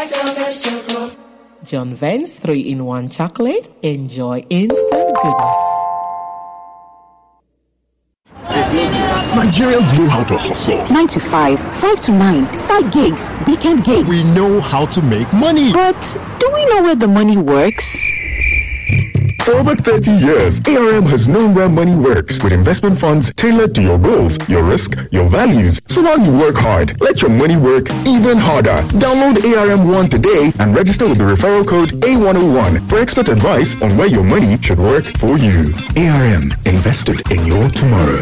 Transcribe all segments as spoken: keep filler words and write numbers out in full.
John Vance Choco. John Vance three in one chocolate. Enjoy instant goodness. Nigerians know how to hustle. nine to five, five to nine, side gigs, weekend gigs. We know how to make money. But do we know where the money works? For over thirty years, A R M has known where money works with investment funds tailored to your goals, your risk, your values. So while you work hard, let your money work even harder. Download A R M one today and register with the referral code A one oh one for expert advice on where your money should work for you. A R M, invested in your tomorrow.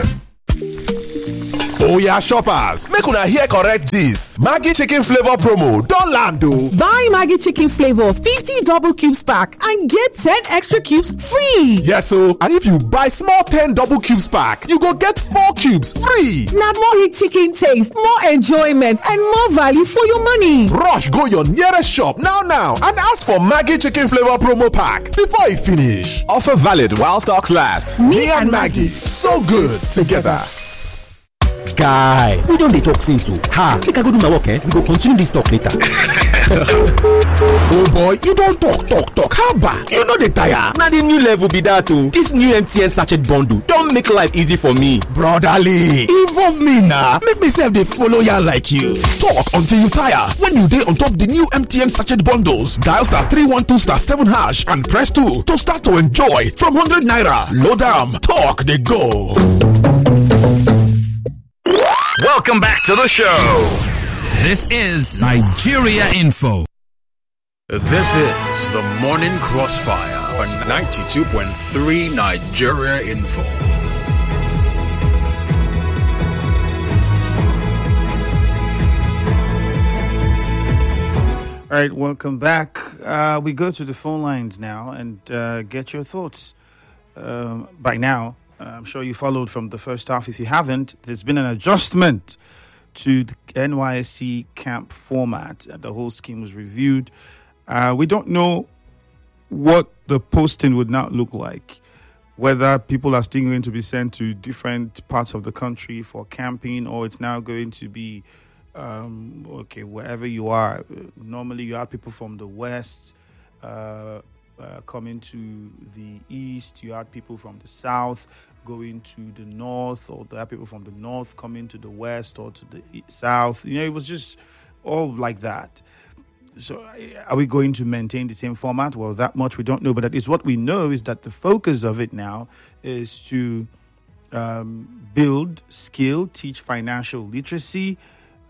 Oya shoppers, make una hear correct gist. Maggi chicken flavor promo don land o. Buy Maggi chicken flavor fifty double cubes pack and get ten extra cubes free. Yes o, and if you buy small ten double cubes pack, you go get four cubes free. Na more rich chicken taste, more enjoyment, and more value for your money. Rush go your nearest shop now now and ask for Maggi chicken flavor promo pack before e finish. Offer valid while stocks last. Me, Me and Maggi, so good together. Guy, we don't dey talk since so. Ha, make I go do my work, eh? We go continue this talk later. Oh boy, you don't talk, talk, talk. How about you know the tire? Now the new level be that too. This new M T N sachet bundle don't make life easy for me. Brotherly, involve me now. Make me sef dey follow ya like you. Talk until you tire. When you dey on top the new M T N sachet bundles, dial star three one two star seven hash and press two to start to enjoy from one hundred naira. Load am, talk dey go. Welcome back to the show. This is Nigeria Info. This is the Morning Crossfire on ninety-two point three Nigeria Info. All right, welcome back. Uh, we go to the phone lines now and uh, get your thoughts. Um, by now, I'm sure you followed from the first half. If you haven't, there's been an adjustment to the N Y S C camp format. The whole scheme was reviewed. Uh, we don't know what the posting would now look like, whether people are still going to be sent to different parts of the country for camping, or it's now going to be, um, okay, wherever you are. Normally you have people from the west, uh, Uh, coming to the east, you had people from the south going to the north, or there are people from the north coming to the west or to the south. You know, it was just all like that. So are we going to maintain the same format? Well, that much we don't know, but at least what we know is that the focus of it now is to um, build skill, teach financial literacy,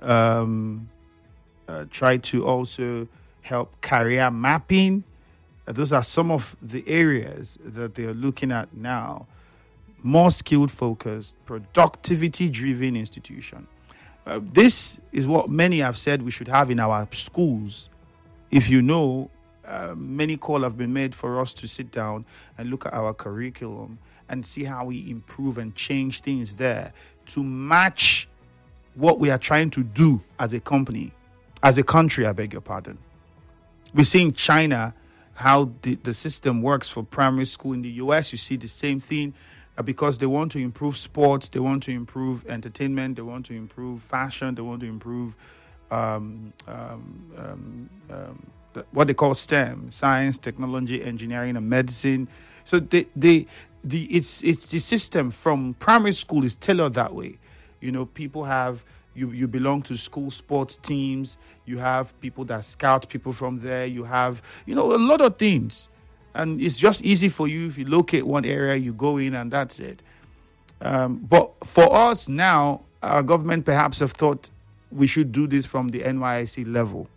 um, uh, try to also help career mapping. Those are some of the areas that they are looking at now. More skilled focused, productivity driven institution. Uh, this is what many have said we should have in our schools. If you know, uh, many calls have been made for us to sit down and look at our curriculum and see how we improve and change things there to match what we are trying to do as a company, as a country, I beg your pardon. We're seeing China, how the, the system works for primary school in the U S. You see the same thing uh, because they want to improve sports, they want to improve entertainment, they want to improve fashion, they want to improve um, um, um, um, the, what they call STEM, science, technology, engineering, and medicine. So they, they, the it's it's the system from primary school is tailored that way. You know, people have You, you belong to school sports teams. You have people that scout people from there. You have, you know, a lot of things. And it's just easy for you. If you locate one area, you go in and that's it. Um, but for us now, our government perhaps have thought we should do this from the N Y S C level.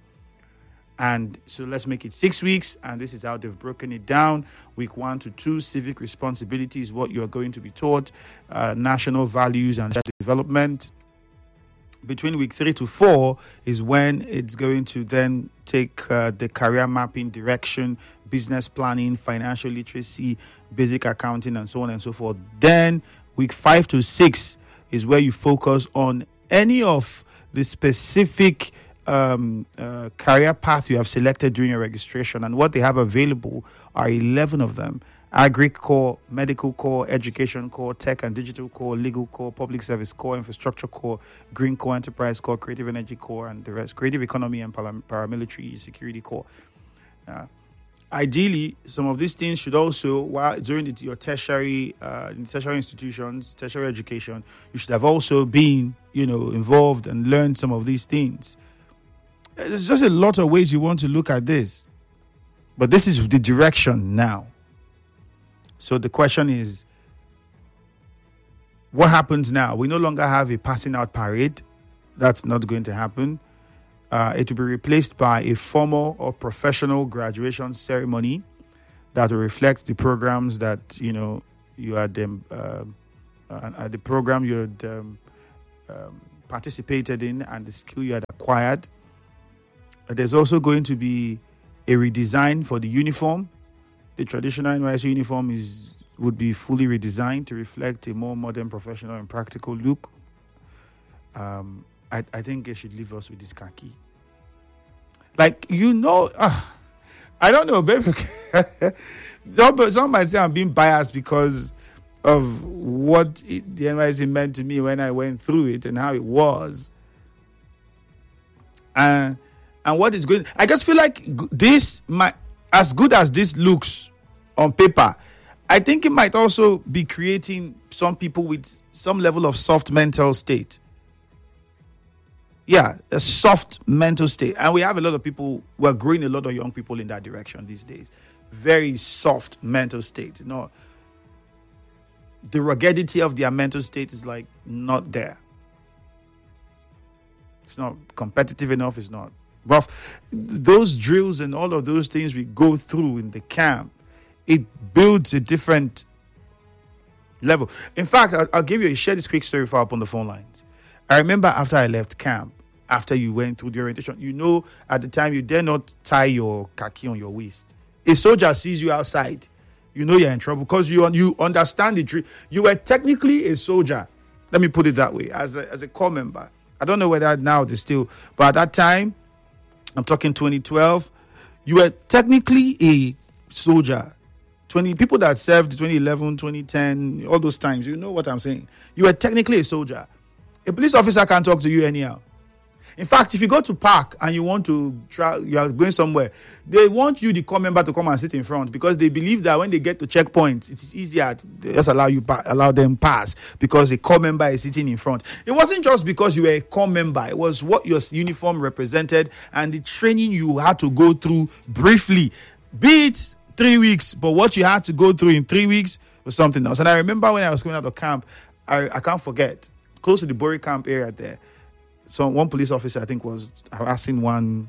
And so let's make it six weeks. And this is how they've broken it down. Week one to two, civic responsibility is what you are going to be taught. Uh, national values and development. Between week three to four is when it's going to then take uh, the career mapping direction, business planning, financial literacy, basic accounting, and so on and so forth. Then week five to six is where you focus on any of the specific um, uh, career path you have selected during your registration. And what they have available are eleven of them. Agri core, medical core, education core, tech and digital core, legal core, public service core, infrastructure core, green core, enterprise core, creative energy core, and the rest. Creative economy and param- paramilitary security core. Uh, ideally, some of these things should also, while during the, your tertiary, uh, tertiary institutions, tertiary education, you should have also been, you know, involved and learned some of these things. There's just a lot of ways you want to look at this, but this is the direction now. So the question is, what happens now? We no longer have a passing out parade. That's not going to happen. Uh, it will be replaced by a formal or professional graduation ceremony that will reflect the programs that, you know, you had um, uh, uh, the program you had um, um, participated in and the skill you had acquired. Uh, there's also going to be a redesign for the uniform. The traditional N Y S C uniform is would be fully redesigned to reflect a more modern, professional, and practical look. Um, I, I think they should leave us with this khaki. Like, you know, uh, I don't know, baby. some, some might say I'm being biased because of what it, the N Y S C meant to me when I went through it and how it was. And and what is going, I just feel like this might, as good as this looks on paper, I think it might also be creating some people with some level of soft mental state. Yeah, a soft mental state. And we have a lot of people, we're growing a lot of young people in that direction these days. Very soft mental state. You know, the ruggedity of their mental state is like not there. It's not competitive enough. It's not rough. Those drills and all of those things we go through in the camp, it builds a different level. In fact, I'll, I'll give you a share this quick story for up on the phone lines. I remember after I left camp, after you went through the orientation, you know, at the time you dare not tie your khaki on your waist. A soldier sees you outside, you know you're in trouble because you you understand the drill. You were technically a soldier. Let me put it that way, as a, as a corps member. I don't know whether now they still, but at that time, I'm talking twenty twelve, you were technically a soldier. twenty people that served twenty eleven, twenty ten, all those times, you know what I'm saying. You were technically a soldier. A police officer can't talk to you anyhow. In fact, if you go to park and you want to try, you are going somewhere, they want you, the corps member, to come and sit in front because they believe that when they get to checkpoints, it's easier. They just allow you allow them pass because a corps member is sitting in front. It wasn't just because you were a corps member; it was what your uniform represented and the training you had to go through briefly, be it three weeks, but what you had to go through in three weeks was something else. And I remember when I was coming out of camp, I, I can't forget, close to the Bori camp area there, so one police officer, I think, was harassing one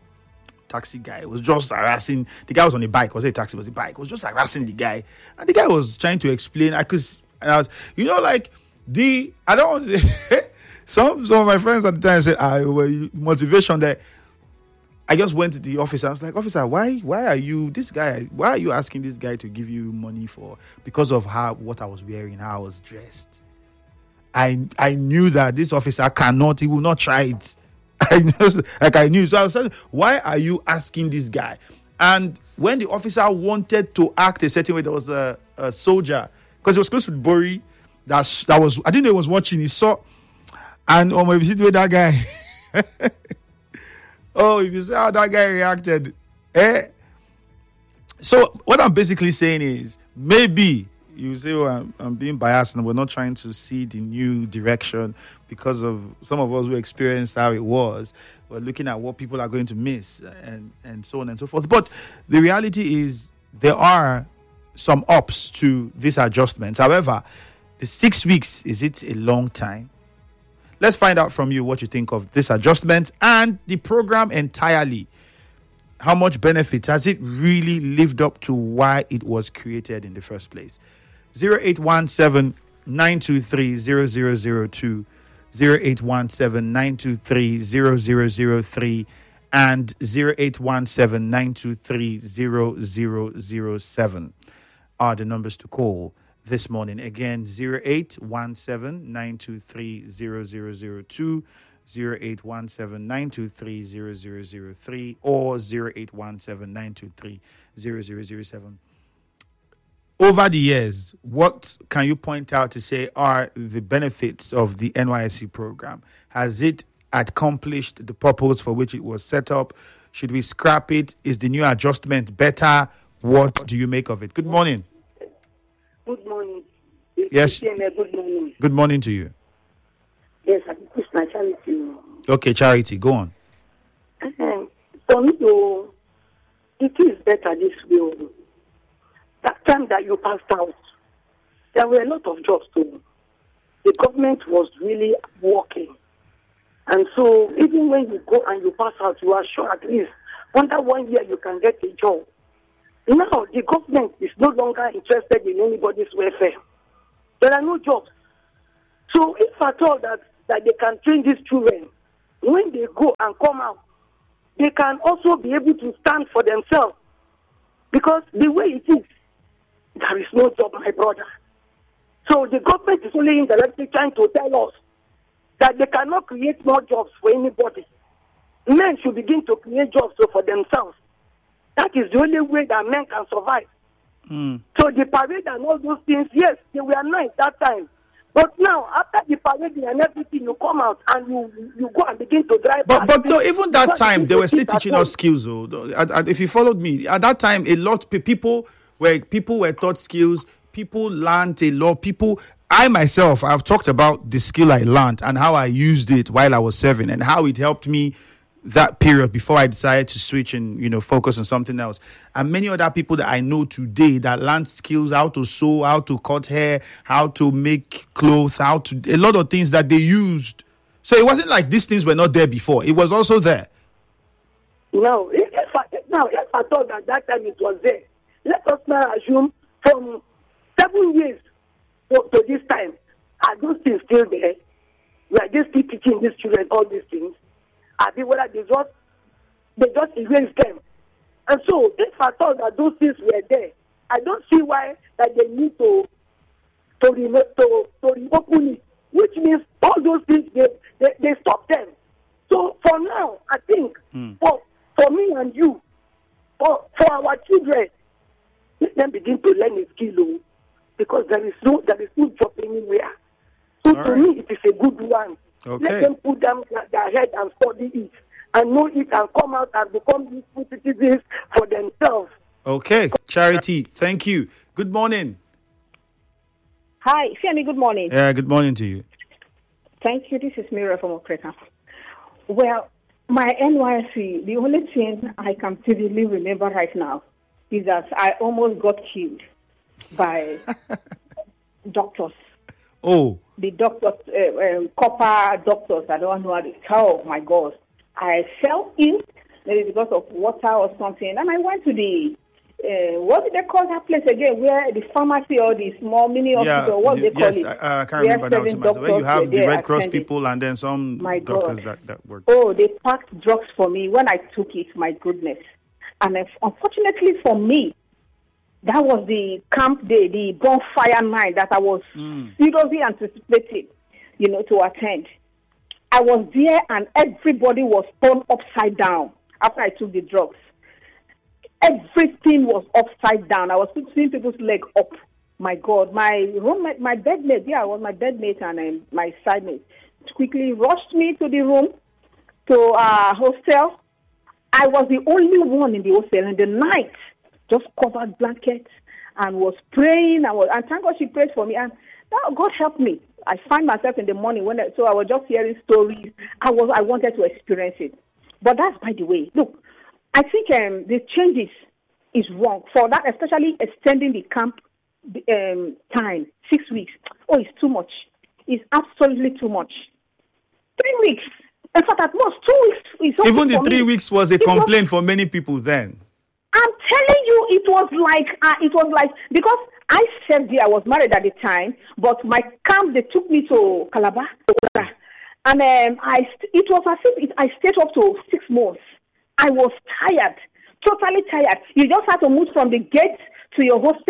taxi guy. It was just harassing. The guy was on a bike. Was it a taxi? It was a bike. It was just harassing the guy. And the guy was trying to explain. I could, and I was, you know, like, the, I don't want to say, some, some of my friends at the time said, ah, well, motivation that I just went to the officer. I was like, officer, why, why are you, this guy, why are you asking this guy to give you money for, because of how, what I was wearing, how I was dressed? I I knew that this officer cannot, he will not try it. I just, like I knew. So I was saying, why are you asking this guy? And when the officer wanted to act a certain way, there was a, a soldier, because it was close to Bori, that, that was, I didn't know he was watching, he saw, and on my visit with that guy, oh, if you see how that guy reacted, eh? So what I'm basically saying is, maybe, you say, oh, I'm, I'm being biased and we're not trying to see the new direction because of some of us who experienced how it was. We're looking at what people are going to miss and, and so on and so forth. But the reality is there are some ups to this adjustment. However, the six weeks, is it a long time? Let's find out from you what you think of this adjustment and the program entirely. How much benefit has it really lived up to why it was created in the first place? zero eight one seven, nine two three, zero zero zero two, zero eight one seven, nine two three, zero zero zero three, and zero eight one seven, nine two three, zero zero zero seven are the numbers to call this morning. Again, zero eight one seven, nine two three, zero zero zero two, zero eight one seven, nine two three, zero zero zero three, or zero eight one seven, nine two three, zero zero zero seven. over the years, what can you point out to say are the benefits of the N Y S C program? Has it accomplished the purpose for which it was set up? Should we scrap it? Is the new adjustment better? What do you make of it? Good morning. Good morning. Yes. Good morning. Good morning to you. Yes, I think my Charity. Okay, Charity, go on. Um, for me, though, it is better this way. That time that you passed out, there were a lot of jobs too. The government was really working. And so even when you go and you pass out, you are sure at least under one year you can get a job. Now the government is no longer interested in anybody's welfare. There are no jobs. So if at all that, that they can train these children, when they go and come out, they can also be able to stand for themselves. Because the way it is, there is no job, my brother. So the government is only indirectly trying to tell us that they cannot create more jobs for anybody. Men should begin to create jobs for themselves. That is the only way that men can survive. Mm. So the parade and all those things, yes, they were nice that time. But now, after the parade and everything, you come out and you you go and begin to drive. But but no, even that time, they were still teaching us skills. Though. If you followed me, at that time, a lot of people were people were taught skills. People learned a lot. People, I myself, I've talked about the skill I learned and how I used it while I was serving and how it helped me that period before I decided to switch and, you know, focus on something else. And many other people that I know today that learned skills, how to sew, how to cut hair, how to make clothes, how to, a lot of things that they used. So it wasn't like these things were not there before. It was also there. No, if, if I, now, if I thought that that time it was there, let us now assume from seven years to, to this time, are those things still there? We are just still teaching these children all these things. I think whether they just they just erase them. And so if I thought that those things were there, I don't see why that they need to to re- to, to reopen it, which means all those things they, they, they stop them. So for now, I think mm. for for me and you, for for our children, let them begin to learn a skill, because there is no there is no job anywhere. So all to right. me it is a good one. Okay. Let them put them their head and study it and know it and come out and become useful citizens for themselves. Okay. Charity, thank you. Good morning. Hi, Femi, good morning. Yeah, good morning to you. Thank you. This is Mira from Okreka. Well, my N Y S C, the only thing I can vividly remember right now is that I almost got killed by doctors. Oh. The doctors, uh, um, copper doctors, I don't know how to tell. Oh my God. I fell in, maybe because of water or something, and I went to the, uh, what did they call that place again, where the pharmacy or the small mini hospital, yeah, what do they call yes, it? I, I can't remember now too much. Where you have the Red Cross people and then some my doctors God. that, that work. Oh, they packed drugs for me when I took it, my goodness. And if, unfortunately for me, that was the camp day, the bonfire night that I was mm. seriously anticipating, you know, to attend. I was there and everybody was turned upside down after I took the drugs. Everything was upside down. I was seeing people's leg up. My God, my roommate, my bedmate, yeah, I was my bedmate and um, my sidemate, quickly rushed me to the room, to a hostel. I was the only one in the hostel in the night. Just covered blankets and was praying. And, was, and thank God she prayed for me. And now God helped me. I find myself in the morning when I, so I was just hearing stories. I was I wanted to experience it. But that's by the way. Look, I think um, the changes is wrong for that, especially extending the camp um, time six weeks. Oh, it's too much. It's absolutely too much. Three weeks. In fact, at most two weeks. Is Even the three me. weeks was a it complaint was, for many people then. I'm telling you, it was like, uh, it was like, because I said there, I was married at the time, but my camp, they took me to Calabar, and um, I, it was as if it, I stayed up to six months. I was tired, totally tired. You just had to move from the gate to your hostel,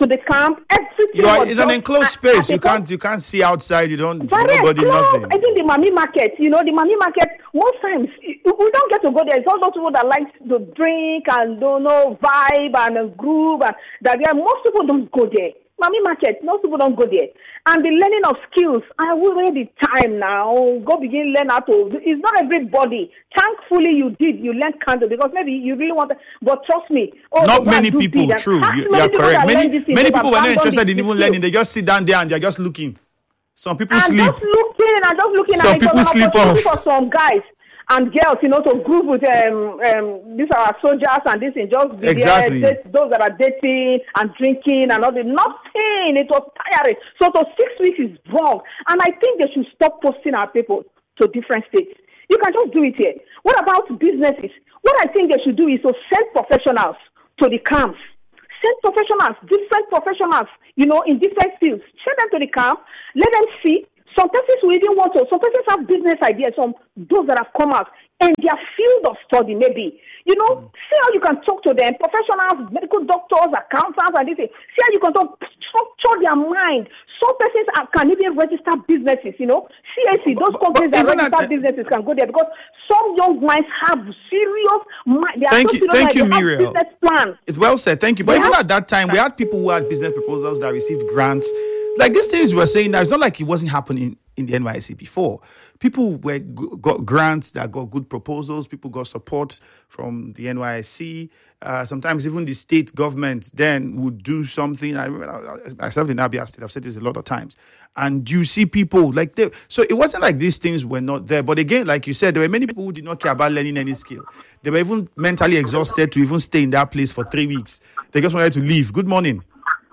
to the camp. Everything You are, was it's an just enclosed at- space. at You the can't you can't see outside. You don't Very nobody close. nothing. I think the Mami market, you know, the Mami market, most times we don't get to go there. It's all those people that like to drink and don't know vibe and uh, groove and that there. Most people don't go there. Mami market, most people don't go there. And the learning of skills, I will read the time now. Go begin learn how to. It's not everybody. Thankfully, you did. You learned candle because maybe you really want to. But trust me, oh, Not go many and do people, this. true. How You, many you are people correct. that learn Many this thing, many they've people were not abandoned interested the- in the even skill. learning. They just sit down there and they're just looking. Some people I'm sleep. just looking, I'm just looking Some at it. people It was an sleep opportunity off. for some guys and girls, you know, to group with um um these are our soldiers and this and just be Exactly. there, date, those that are dating and drinking and all the nothing. It was tiring. So to six weeks is wrong. And I think they should stop posting our people to different states. You can just do it here. What about businesses? What I think they should do is to send professionals to the camps. Send professionals, different professionals, you know, in different fields. Send them to the camp. Let them see. Some persons will even want to. Some persons have business ideas. Some those that have come out and their field of study, maybe. You know, see how you can talk to them. Professionals, medical doctors, accountants, and this. See how you can talk, structure their mind. Some persons are, can even register businesses. You know, C A C, those companies that even register at- businesses can go there because some young minds have serious mind. They are Thank so you- serious thank mind. you, They have Muriel. business plans. It's well said, thank you. But Yeah. even at that time, we had people who had business proposals that received grants. Like these things we were saying now, it's not like it wasn't happening in the N Y S C before. People were got grants that got good proposals. People got support from the N Y S C. Uh, sometimes even the state government then would do something. I remember myself in Abia State. I've said this a lot of times. And you see people like they, so it wasn't like these things were not there. But again, like you said, there were many people who did not care about learning any skill. They were even mentally exhausted to even stay in that place for three weeks. They just wanted to leave. Good morning.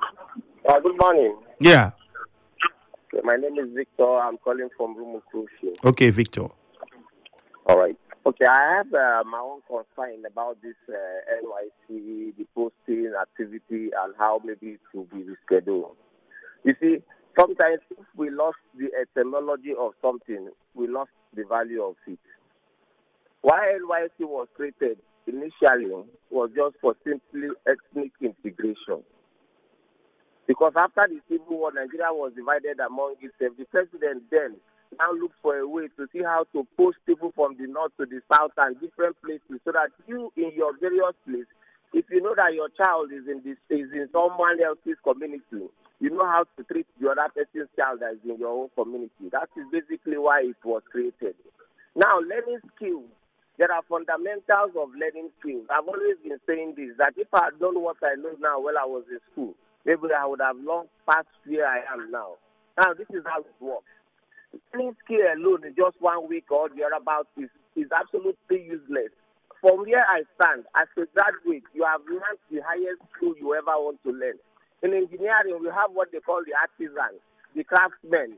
Uh, good morning. Yeah. Okay, my name is Victor. I'm calling from Rumukushi. Okay, Victor. All right. Okay, I have uh, my own concern about this uh, N Y C, the posting activity, and how maybe it will be rescheduled. You see, sometimes if we lost the etymology of something, we lost the value of it. Why N Y C was created initially was just for simply ethnic integration. Because after the Civil War, Nigeria was divided among itself. The president then now looked for a way to see how to post people from the north to the south and different places so that you, in your various place, if you know that your child is in this is in someone else's community, you know how to treat the other person's child that is in your own community. That is basically why it was created. Now, learning skills. There are fundamentals of learning skills. I've always been saying this, that if I had known what I know now while I was in school, maybe I would have long passed where I am now. Now, this is how it works. Learning skill alone in just one week or thereabouts is, is absolutely useless. From where I stand, as a graduate, you have learned the highest skill you ever want to learn. In engineering, we have what they call the artisans, the craftsmen,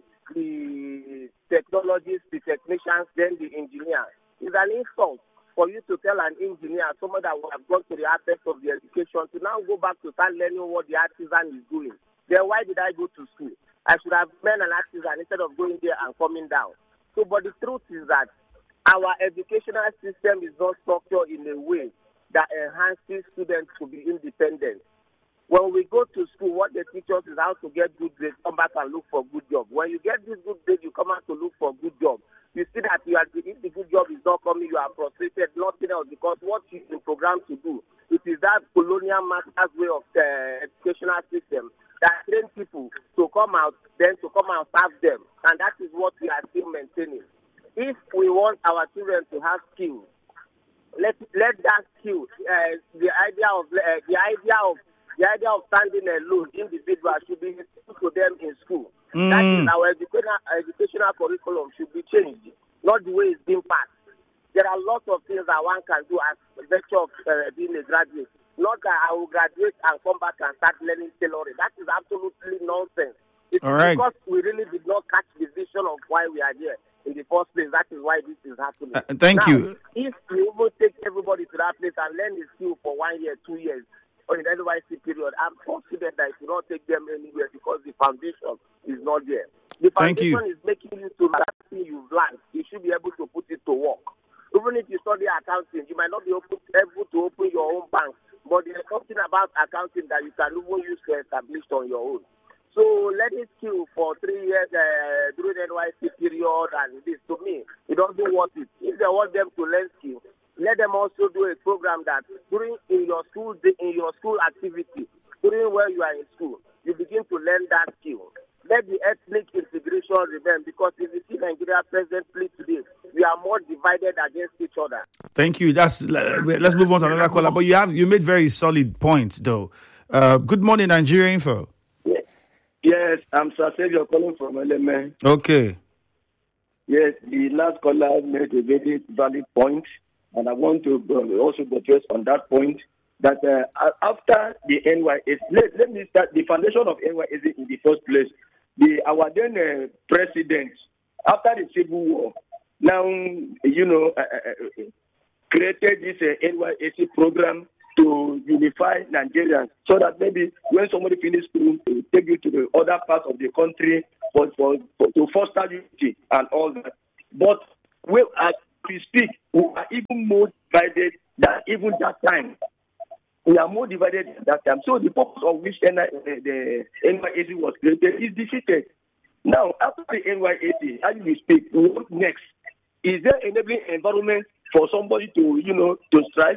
the technologists, the technicians, then the engineers. It's an insult for you to tell an engineer, someone that would have gone to the aspect of the education, to now go back to start learning what the artisan is doing. Then why did I go to school? I should have been an artisan instead of going there and coming down. So, but the truth is that our educational system is not structured in a way that enhances students to be independent. When we go to school, what they teach us is how to get good grades, come back and look for good job. When you get this good grade, you come out to look for good job. You see that you are, if the good job is not coming, you are frustrated, nothing else, because what you've been programmed to do, it is that colonial master's way of the educational system that train people to come out, then to come and serve them. And that is what we are still maintaining. If we want our children to have skills, let let that skill, uh, the idea of uh, the idea of the idea of standing alone, individual should be instilled to them in school. Mm. That is our educational educational curriculum should be changed, not the way it's being passed. There are lots of things that one can do as a virtue of uh, being a graduate. Not that I will graduate and come back and start learning tailoring. That is absolutely nonsense. It's All right. because we really did not catch the vision of why we are here in the first place. That is why this is happening. Uh, thank now, you. If we will take everybody to that place and learn the skill for one year, two years, or in the N Y C period, I'm confident that it will not take them anywhere because the foundation is not there. The Thank you. foundation is making you to that thing you've learned. You should be able to put it to work. Even if you study accounting, you might not be able to, able to open your own bank but there's something about accounting that you can even use to establish on your own. So learning skill for three years uh, during the N Y C period and this, to me, it doesn't want it. If they want them to learn skill, let them also do a program that during in your school in your school activity, during where you are in school, you begin to learn that skill. Let the ethnic integration remain, because if you see Nigeria presently today, we are more divided against each other. Thank you. That's let's move on to another caller. But you have you made very solid points, though. Uh, good morning, Nigeria Info. Yes, yes I'm Sir Savior calling from L M A. Okay. Yes, the last caller made a very valid point, and I want to also address on that point that uh, after the N Y S, let, let me start the foundation of N Y S in the first place. The our then uh, president, after the Civil War, now you know uh, uh, created this uh, N Y S program to unify Nigerians, so that maybe when somebody finishes school, they take you to the other parts of the country for, for, for to foster unity and all that. But we, as we speak, we are even more divided than even that time. We are more divided at that time. So the purpose of which N- the N Y S was created is defeated. Now, after the N Y S, as we speak, what next? Is there enabling environment for somebody to, you know, to strive?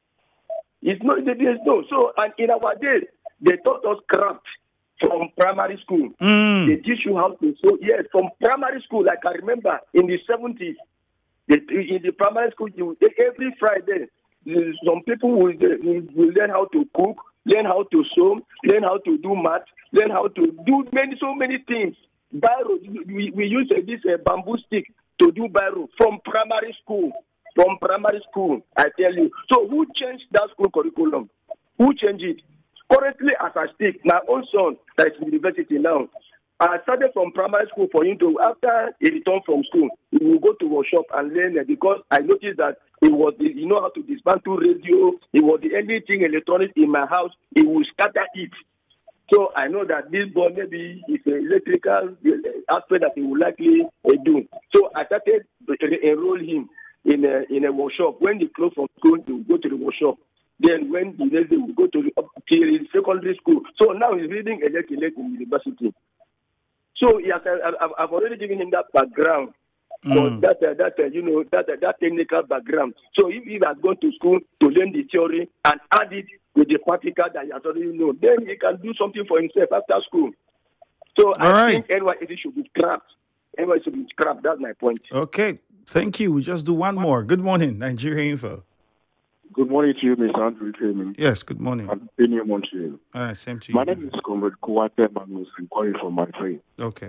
It's not, there's no. So, and in our days, they taught us craft from primary school. Mm. They teach you how to sew. Yes, from primary school, like I remember in the seventies, they, in the primary school, you, every Friday, some people will, will learn how to cook, learn how to sew, learn how to do math, learn how to do many, so many things. Biro, we, we use uh, this uh, bamboo stick to do biro from primary school. From primary school, I tell you. So who changed that school curriculum? Who changed it? Currently, as I speak, my own son that is in university now, I started from primary school for him to, after he returned from school, he will go to workshop and learn it, because I noticed that he was, the, you know how to dismantle radio, he was the only thing electronic in my house, he will scatter it. So I know that this boy maybe is an electrical aspect that he will likely uh, do. So I started to enroll him in a, in a workshop. When he closed from school, he will go to the workshop. Then when the next day, we go to the up to secondary school. So now he's reading electric in university. So yes, I, I've already given him that background, mm. that uh, that uh, you know that uh, that technical background. So if he has gone to school to learn the theory and add it with the practical that he has already know, then he can do something for himself after school. So All I right. think N Y S should be scrapped. N Y S should be scrapped. That's my point. Okay, thank you. We just do one more. Good morning, Nigeria Info. Good morning to you, Mister Andrew Clement. Yes, good morning. I'm Penny Montreal. All right, same to you. My name is Comrade Kowate Magnus. I'm calling from my friend. Okay.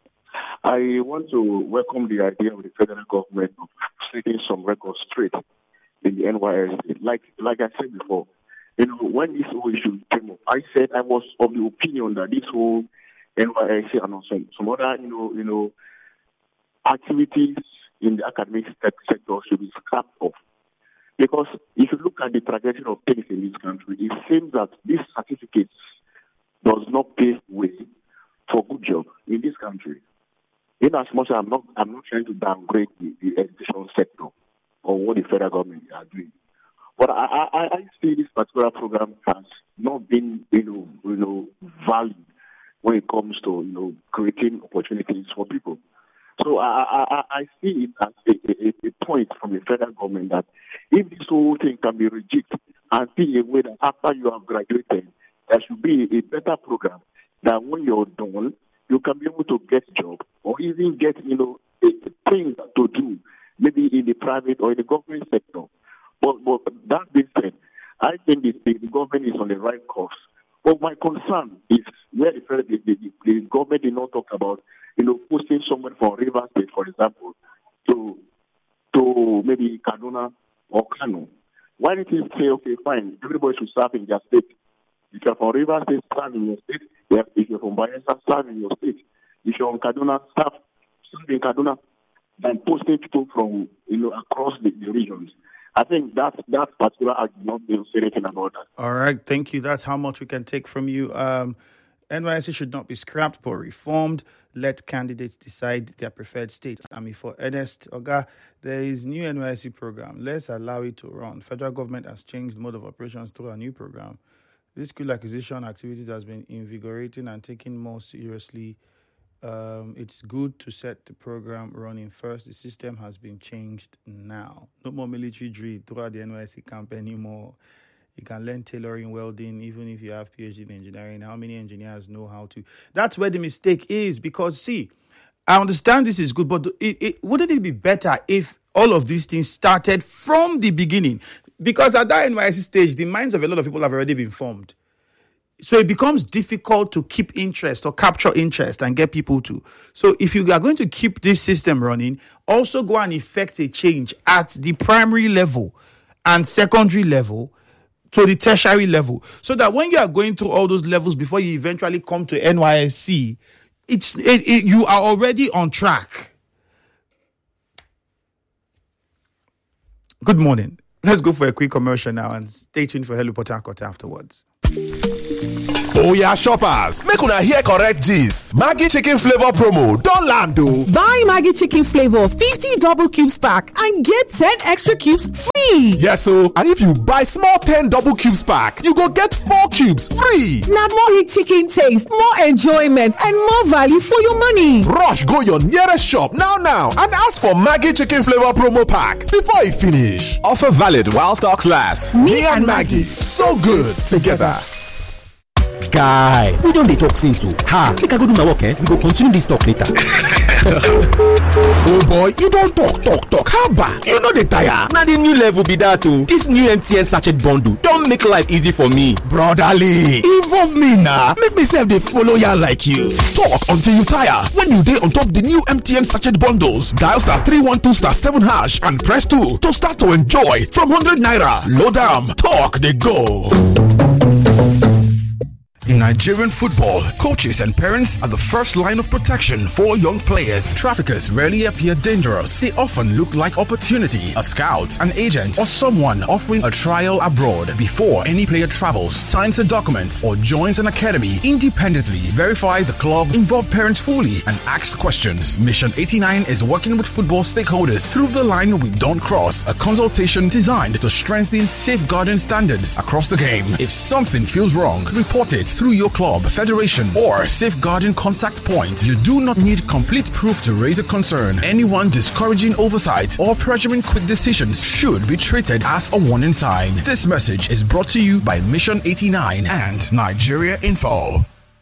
I want to welcome the idea of the federal government of setting some records straight in the N Y S. Like, like I said before, you know, when this whole issue came up, I said I was of the opinion that this whole N Y S and some, some other, you know, you know, activities in the academic sector should be scrapped off. Because if you look at the trajectory of things in this country, it seems that this certificate does not pave way for good job in this country. In as much as I'm not, I'm not trying to downgrade the, the education sector or what the federal government are doing, but I, I, I see this particular program has not been, you know, you know, valued when it comes to, you know, creating opportunities for people. So I, I, I see it as a, a, a point from the federal government that if this whole thing can be rejected and see a way that after you have graduated, there should be a better program that when you're done, you can be able to get a job or even get, you know, a, a thing to do, maybe in the private or in the government sector. But, but that being said, I think the, the government is on the right course. But my concern is where the, the, the, the government did not talk about, you know, posting someone from Rivers State, for example, to to maybe Kaduna or Kano. Why didn't you say, okay, fine, everybody should serve in their state? If you're from Rivers State, serve in your state. If you're from Bayelsa, serve in your state. If you're from Kaduna, serve, serve in Kaduna. Than posting people from, you know, across the, the regions. I think that that particular argument will say anything about that. All right, thank you. That's how much we can take from you. Um, N Y S C should not be scrapped but reformed. Let candidates decide their preferred state. I mean, for Ernest Oga, there is new N Y S C program. Let's allow it to run. Federal government has changed mode of operations through a new program. This skill acquisition activities has been invigorating and taken more seriously. Um, it's good to set the program running first. The system has been changed now. No more military drill throughout the N Y S C camp anymore. You can learn tailoring, welding, even if you have PhD in engineering. How many engineers know how to? That's where the mistake is. Because, see, I understand this is good, but it, it, wouldn't it be better if all of these things started from the beginning? Because at that N Y S C stage, the minds of a lot of people have already been formed. So it becomes difficult to keep interest or capture interest and get people to. So if you are going to keep this system running, also go and effect a change at the primary level and secondary level to the tertiary level. So that when you are going through all those levels before you eventually come to N Y S C, it's it, it, you are already on track. Good morning. Let's go for a quick commercial now and stay tuned for Hello Port Harcourt afterwards. Oh yeah, shoppers, make una hear correct gist. Maggi chicken flavor promo don land o. Buy Maggi chicken flavor fifty double cubes pack and get ten extra cubes free. Yes o, and if you buy small ten double cubes pack, you go get four cubes free. Na more rich chicken taste, more enjoyment and more value for your money. Rush go your nearest shop now now and ask for Maggi chicken flavor promo pack before e finish. Offer valid while stocks last. Me, Me and Maggi, so good together. Guy, we don't dey talk since o. Ha, make I go do my work, eh? We go continue this talk later. Oh boy, you don talk, talk, talk. Haba, you no dey tire. Na the new level be that o. This new M T N sachet bundle don make life easy for me. Brotherly, involve me na. Make me sef dey follow ya like you. Talk until you tire. When you dey on top the new M T N sachet bundles, dial star three one two star seven hash and press two to start to enjoy from one hundred naira. Load am, talk dey go. In Nigerian football, coaches and parents are the first line of protection for young players. Traffickers rarely appear dangerous. They often look like opportunity, a scout, an agent, or someone offering a trial abroad before any player travels, signs a document, or joins an academy. Independently verify the club, involve parents fully, and ask questions. Mission eighty-nine is working with football stakeholders through the line we don't cross, a consultation designed to strengthen safeguarding standards across the game. If something feels wrong, report it through your club, federation, or safeguarding contact point. You do not need complete proof to raise a concern. Anyone discouraging oversight or pressuring quick decisions should be treated as a warning sign. This message is brought to you by Mission eighty-nine and Nigeria Info.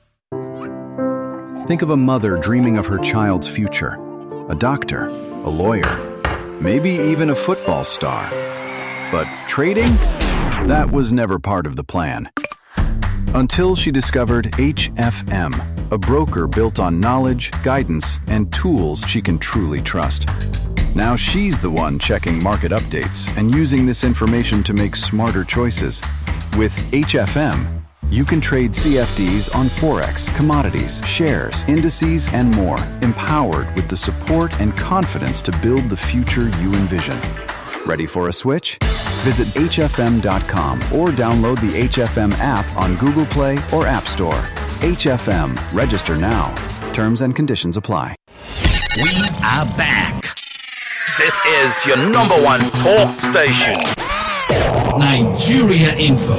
Think of a mother dreaming of her child's future, a doctor, a lawyer, maybe even a football star. But trading? That was never part of the plan. Until she discovered H F M, a broker built on knowledge, guidance, and tools she can truly trust. Now she's the one checking market updates and using this information to make smarter choices. With H F M, you can trade C F Ds on Forex, commodities, shares, indices, and more, empowered with the support and confidence to build the future you envision. Ready for a switch? Visit H F M dot com or download the H F M app on Google Play or App Store. H F M. Register now. Terms and conditions apply. We are back. This is your number one talk station. Nigeria Info.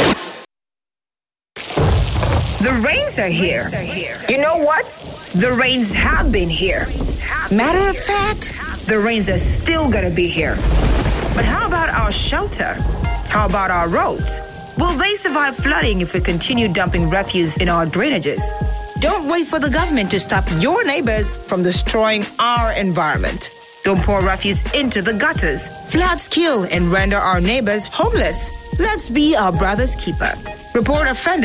The rains are here. You know what? The rains have been here. Matter of fact, the rains are still gonna be here. But how about our shelter? How about our roads? Will they survive flooding if we continue dumping refuse in our drainages? Don't wait for the government to stop your neighbors from destroying our environment. Don't pour refuse into the gutters. Floods kill and render our neighbors homeless. Let's be our brother's keeper. Report offenders